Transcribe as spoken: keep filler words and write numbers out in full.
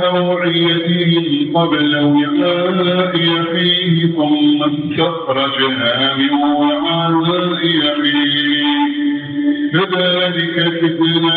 أوعيتهم قبل وعاء أخيه ثم استخرجها من وعاء أخيه كذلك فتنة